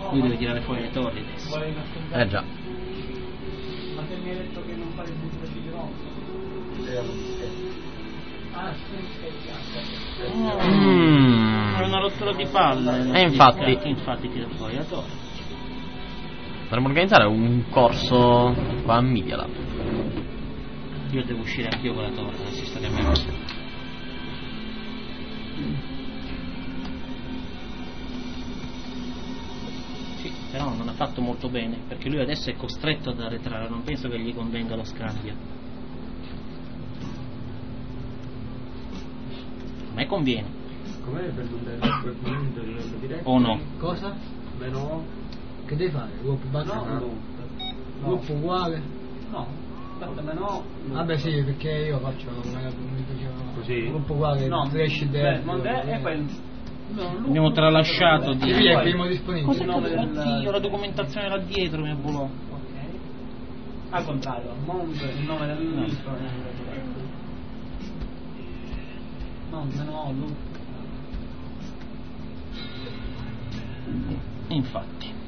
Lui deve tirare fuori le torri adesso. Già. Ma se mi hai detto che non fare il busto di grosso? Ah, È una rottura di palle. Infatti tira fuori la torre. dovremmo organizzare un corso qua a Media Lab. Io devo uscire anch'io con la torre necessariamente. Sì, però non ha fatto molto bene, perché lui adesso è costretto ad arretrare, non penso che gli convenga lo scambio. A me conviene. Com'è per non dare il diretto? O no? Cosa? Meno. Che devi fare? Whoop Whoop uguale? No, aspetta, meno. Vabbè sì, perché io faccio come mi faceva Così? Whoop uguale, No, trash e poi. Abbiamo tralasciato di... Sì, è il primo disponibile. Oddio, la documentazione là dietro mi volò. Ok. Al contrario, il nome del ministro. No, meno Lu. Infatti.